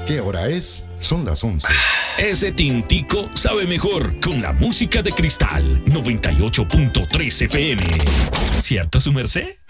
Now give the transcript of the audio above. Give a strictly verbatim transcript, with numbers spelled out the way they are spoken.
¿Qué hora es? Son las once. Ese tintico sabe mejor con la música de Cristal noventa y ocho punto tres F M. ¿Cierto, su merced?